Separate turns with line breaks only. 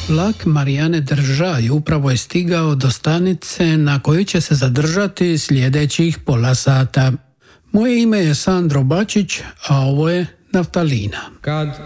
Vlak Marijane Držaj upravo je stigao do stanice na kojoj će se zadržati sljedećih pola sata. Moje ime je Sandro Bačić, a ovo je Naftalina.
Kad